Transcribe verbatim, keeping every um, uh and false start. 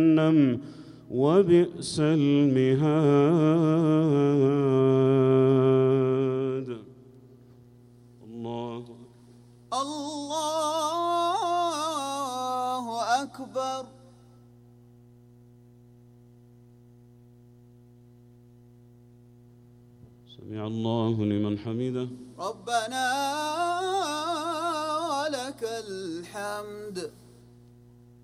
جهنم وبئس المهاد. الله الله أكبر. سمع الله لمن حمده. ربنا ولك الحمد.